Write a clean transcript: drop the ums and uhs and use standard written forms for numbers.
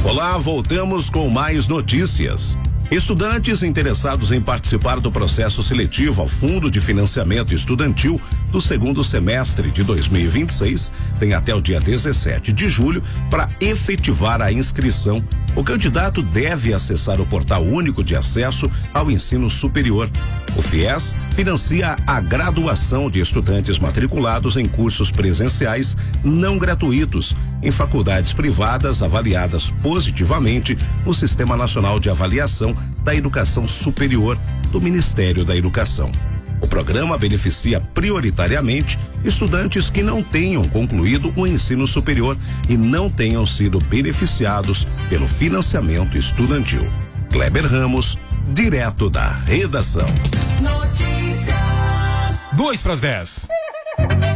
Olá, voltamos com mais notícias. Estudantes interessados em participar do processo seletivo ao Fundo de Financiamento Estudantil do segundo semestre de 2026 têm até o dia 17 de julho para efetivar a inscrição. O candidato deve acessar o Portal Único de Acesso ao Ensino Superior. O FIES financia a graduação de estudantes matriculados em cursos presenciais não gratuitos em faculdades privadas avaliadas positivamente no Sistema Nacional de Avaliação da Educação Superior do Ministério da Educação. O programa beneficia prioritariamente estudantes que não tenham concluído o ensino superior e não tenham sido beneficiados pelo financiamento estudantil. Kleber Ramos, direto da redação. Notícias. 2 para as 10.